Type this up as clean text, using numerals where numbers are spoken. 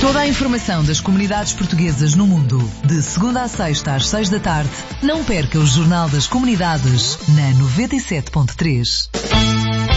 Toda a informação das comunidades portuguesas no mundo, de segunda a sexta às 6 da tarde. Não perca o Jornal das Comunidades na 97.3.